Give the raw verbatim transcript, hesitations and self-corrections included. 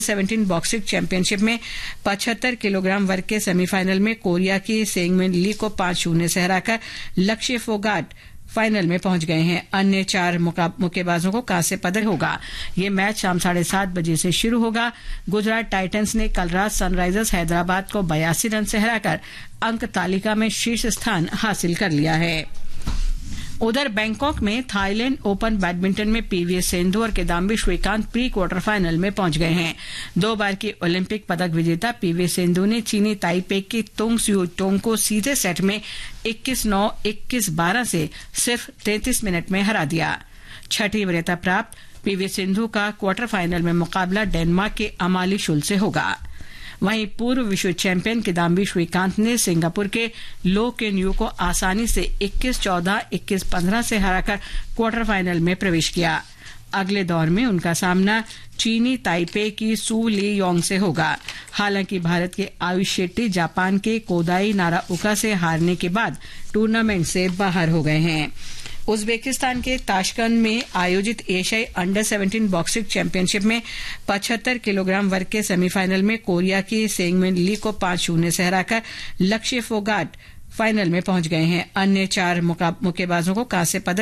सत्रह boxing championship में पचहत्तर किलोग्राम वर्ग के सेमीफाइनल में कोरिया की सेंगमिन ली को पांच शून्य से हराकर लक्ष्य फोगाट फाइनल में पहुंच गए हैं। अन्य चार मुक्केबाजों को कांस्य पदक होगा। ये मैच शाम साढ़े सात बजे से शुरू होगा। गुजरात टाइटंस ने कल रात सनराइजर्स हैदराबाद को बयासी रन से हराकर अंक तालिका में शीर्ष स्थान हासिल कर लिया है। उधर बैंकॉक में थाईलैंड ओपन बैडमिंटन में पीवी सिंधु और Kidambi Shrikant pre quarter final में पहुंच गए हैं। दो बार की ओलंपिक पदक विजेता पीवी सिंधु ने चीनी ताइपे की तोंग स्यू टोंग को सीधे सेट में इक्कीस नौ इक्कीस बारह से सिर्फ तैंतीस मिनट में हरा दिया। छठी वरीयता प्राप्त पीवी सिंधु का क्वार्टर फाइनल में मुकाबला डेनमार्क के अमाली शुल से होगा। वहीं पूर्व विश्व चैंपियन किदाम्बी श्रीकांत ने सिंगापुर के लो केन यू को आसानी से इक्कीस चौदह इक्कीस पंद्रह से हराकर क्वार्टर फाइनल में प्रवेश किया। अगले दौर में उनका सामना चीनी ताइपे की सू ली योंग से होगा। हालांकि भारत के आयुष शेट्टी जापान के कोदाई नाराउका से हारने के बाद टूर्नामेंट से बाहर हो गए हैं। उज्बेकिस्तान के ताशकंद में आयोजित एशियाई अंडर सत्रह बॉक्सिंग चैंपियनशिप में पचहत्तर किलोग्राम वर्ग के सेमीफाइनल में कोरिया की सेंगमिन ली को पांच शून्य से हराकर लक्ष्य फोगाट फाइनल में पहुंच गए हैं। अन्य चार मुक्केबाजों को कांस्य पदक